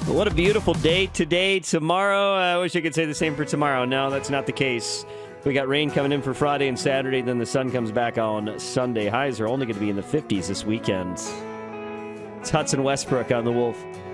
What a beautiful day today. Tomorrow, I wish I could say the same for tomorrow. No, that's not the case. We got rain coming in for Friday and Saturday, then the sun comes back on Sunday. Highs are only going to be in the 50s this weekend. It's Hudson Westbrook on the Wolf.